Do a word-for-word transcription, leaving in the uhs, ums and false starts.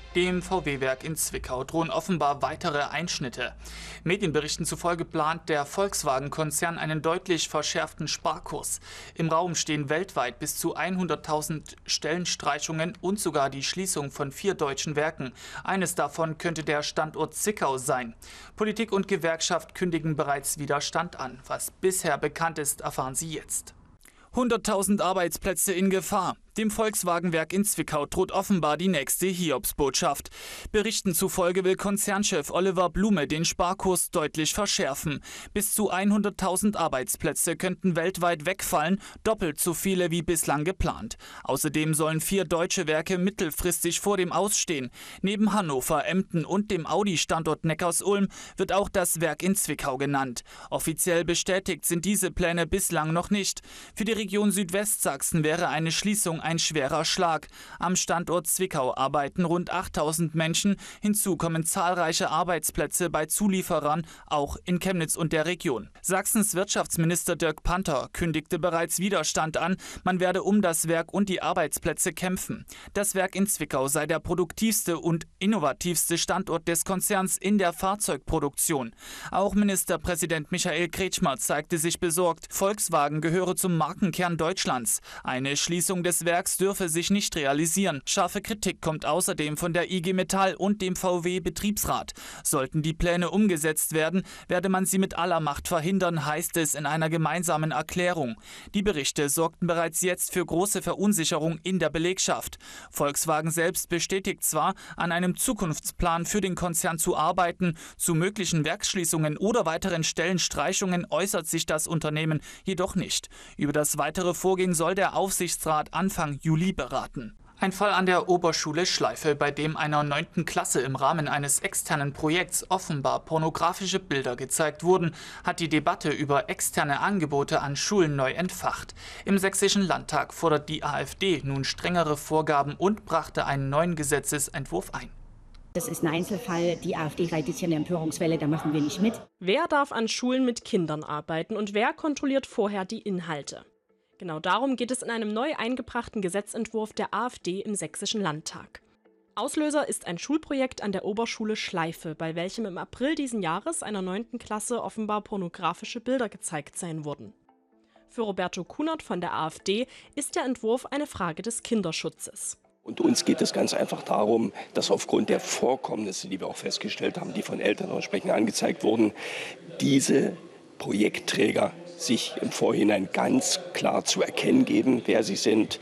Dem V W-Werk in Zwickau drohen offenbar weitere Einschnitte. Medienberichten zufolge plant der Volkswagen-Konzern einen deutlich verschärften Sparkurs. Im Raum stehen weltweit bis zu hunderttausend Stellenstreichungen und sogar die Schließung von vier deutschen Werken. Eines davon könnte der Standort Zwickau sein. Politik und Gewerkschaft kündigen bereits Widerstand an. Was bisher bekannt ist, erfahren Sie jetzt. hunderttausend Arbeitsplätze in Gefahr. Dem Volkswagen-Werk in Zwickau droht offenbar die nächste Hiobsbotschaft. Berichten zufolge will Konzernchef Oliver Blume den Sparkurs deutlich verschärfen. Bis zu hunderttausend Arbeitsplätze könnten weltweit wegfallen, doppelt so viele wie bislang geplant. Außerdem sollen vier deutsche Werke mittelfristig vor dem Ausstehen. Neben Hannover, Emden und dem Audi-Standort Neckarsulm wird auch das Werk in Zwickau genannt. Offiziell bestätigt sind diese Pläne bislang noch nicht. Für die Region Südwestsachsen wäre eine Schließung ein schwerer Schlag. Am Standort Zwickau arbeiten rund achttausend Menschen. Hinzu kommen zahlreiche Arbeitsplätze bei Zulieferern, auch in Chemnitz und der Region. Sachsens Wirtschaftsminister Dirk Panther kündigte bereits Widerstand an. Man werde um das Werk und die Arbeitsplätze kämpfen. Das Werk in Zwickau sei der produktivste und innovativste Standort des Konzerns in der Fahrzeugproduktion. Auch Ministerpräsident Michael Kretschmer zeigte sich besorgt. Volkswagen gehöre zum Markenkern Deutschlands. Eine Schließung des Werks dürfe sich nicht realisieren. Scharfe Kritik kommt außerdem von der I G Metall und dem V W-Betriebsrat. Sollten die Pläne umgesetzt werden, werde man sie mit aller Macht verhindern, heißt es in einer gemeinsamen Erklärung. Die Berichte sorgten bereits jetzt für große Verunsicherung in der Belegschaft. Volkswagen selbst bestätigt zwar, an einem Zukunftsplan für den Konzern zu arbeiten, zu möglichen Werksschließungen oder weiteren Stellenstreichungen äußert sich das Unternehmen jedoch nicht. Über das weitere Vorgehen soll der Aufsichtsrat Anfang Juli beraten. Ein Fall an der Oberschule Schleife, bei dem einer neunten Klasse im Rahmen eines externen Projekts offenbar pornografische Bilder gezeigt wurden, hat die Debatte über externe Angebote an Schulen neu entfacht. Im Sächsischen Landtag fordert die AfD nun strengere Vorgaben und brachte einen neuen Gesetzesentwurf ein. Das ist ein Einzelfall. Die AfD reitet hier eine Empörungswelle, da machen wir nicht mit. Wer darf an Schulen mit Kindern arbeiten und wer kontrolliert vorher die Inhalte? Genau darum geht es in einem neu eingebrachten Gesetzentwurf der AfD im Sächsischen Landtag. Auslöser ist ein Schulprojekt an der Oberschule Schleife, bei welchem im April diesen Jahres einer neunten Klasse offenbar pornografische Bilder gezeigt sein wurden. Für Roberto Kunert von der AfD ist der Entwurf eine Frage des Kinderschutzes. Und uns geht es ganz einfach darum, dass aufgrund der Vorkommnisse, die wir auch festgestellt haben, die von Eltern entsprechend angezeigt wurden, diese Projektträger sich im Vorhinein ganz klar zu erkennen geben, wer sie sind.